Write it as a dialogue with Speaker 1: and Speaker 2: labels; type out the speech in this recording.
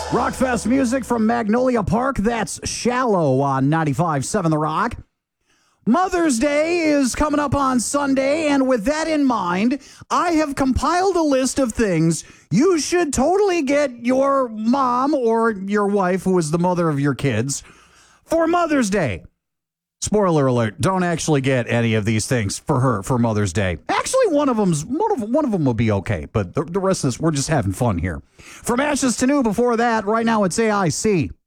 Speaker 1: Rockfest music from Magnolia Park. That's Shallow on 95.7 The Rock. Mother's Day is coming up on Sunday, and with that in mind, I have compiled a list of things you should totally get your mom or your wife, who is the mother of your kids, for Mother's Day. Spoiler alert, don't actually get any of these things for her for Mother's Day. Actually, one of them will be okay, but the rest of this, we're just having fun here. From ashes to new before that, right now it's AIC.